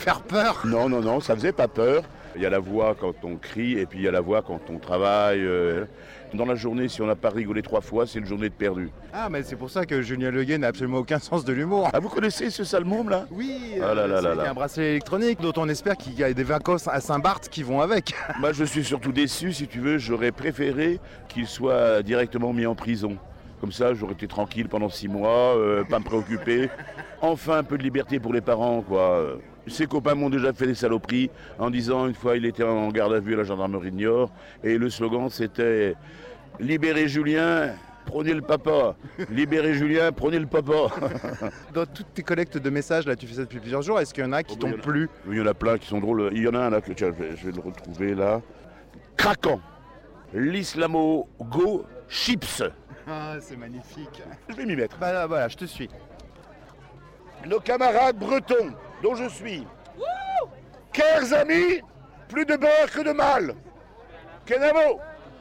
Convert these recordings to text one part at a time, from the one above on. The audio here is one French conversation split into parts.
faire peur. Non, ça faisait pas peur. Il y a la voix quand on crie et puis il y a la voix quand on travaille. Dans la journée, si on n'a pas rigolé 3 fois, c'est une journée de perdu. Ah, mais c'est pour ça que Julien Leguet n'a absolument aucun sens de l'humour. Ah, vous connaissez ce sale môme là? Oui, Ah là là là c'est là. un bracelet électronique dont on espère qu'il y a des vacances à Saint-Barth qui vont avec. Moi, je suis surtout déçu, si tu veux. J'aurais préféré qu'il soit directement mis en prison. Comme ça, j'aurais été tranquille pendant 6 mois, pas me préoccuper. Enfin, un peu de liberté pour les parents, quoi. Ses copains m'ont déjà fait des saloperies en disant, une fois, il était en garde à vue à la gendarmerie de Niort, et le slogan, c'était « Libérez Julien, prenez le papa. Libérez Julien, prenez le papa. » Dans toutes tes collectes de messages, là, tu fais ça depuis plusieurs jours, est-ce qu'il y en a qui t'ont plu? Il y en a plein qui sont drôles. Il y en a un là, tiens, je vais le retrouver là. Craquant. L'islamo-go chips. Ah, c'est magnifique. Je vais m'y mettre. Bah là, voilà, je te suis. Nos camarades bretons, dont je suis. Chers amis, plus de beurre que de mal. Kenavo.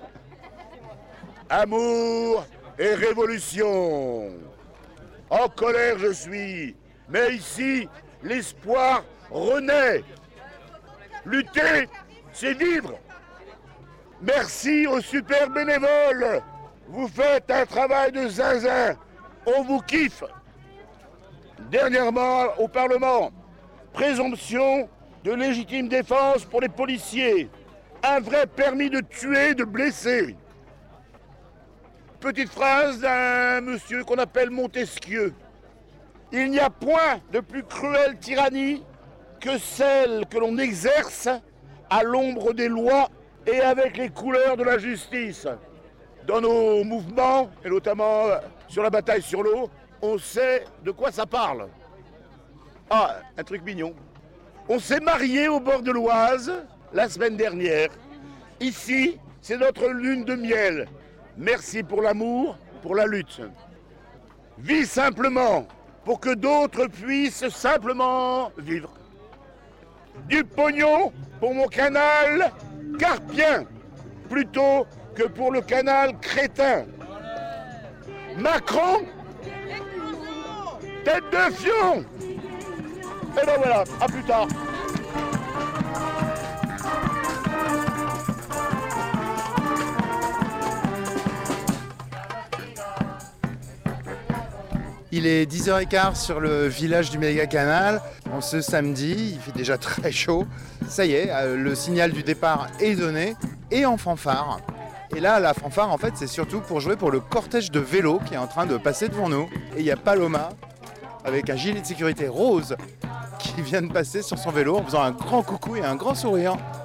Amour et révolution. En colère je suis, mais ici, l'espoir renaît. Lutter, c'est vivre. Merci aux super bénévoles. Vous faites un travail de zinzin. On vous kiffe. Dernièrement, au Parlement, présomption de légitime défense pour les policiers. Un vrai permis de tuer, de blesser. Petite phrase d'un monsieur qu'on appelle Montesquieu. Il n'y a point de plus cruelle tyrannie que celle que l'on exerce à l'ombre des lois et avec les couleurs de la justice. Dans nos mouvements, et notamment sur la bataille sur l'eau, on sait de quoi ça parle. Ah, un truc mignon. On s'est mariés au bord de l'Oise la semaine dernière. Ici, c'est notre lune de miel. Merci pour l'amour, pour la lutte. Vis simplement, pour que d'autres puissent simplement vivre. Du pognon pour mon canal carpien, plutôt que pour le canal crétin. Macron, tête de fion. Et ben voilà, à plus tard. Il est 10h15 sur le village du Méga-Canal. Ce samedi, il fait déjà très chaud. Ça y est, le signal du départ est donné et en fanfare. Et là, la fanfare, en fait, c'est surtout pour jouer pour le cortège de vélos qui est en train de passer devant nous. Et il y a Paloma, avec un gilet de sécurité rose, qui vient de passer sur son vélo en faisant un grand coucou et un grand sourire.